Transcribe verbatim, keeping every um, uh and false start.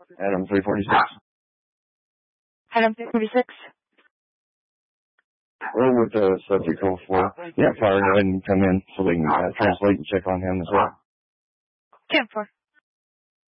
Adam three forty-six. Adam three forty-six. We're with the subject code four. Yeah, fire, go ahead and come in so we can uh, translate and check on him as well. ten four.